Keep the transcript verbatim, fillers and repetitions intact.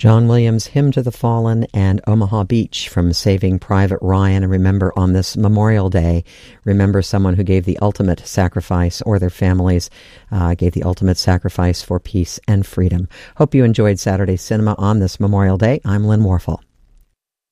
John Williams' Hymn to the Fallen and Omaha Beach from Saving Private Ryan. And remember, on this Memorial Day, remember someone who gave the ultimate sacrifice, or their families uh, gave the ultimate sacrifice for peace and freedom. Hope you enjoyed Saturday Cinema on this Memorial Day. I'm Lynn Warfel.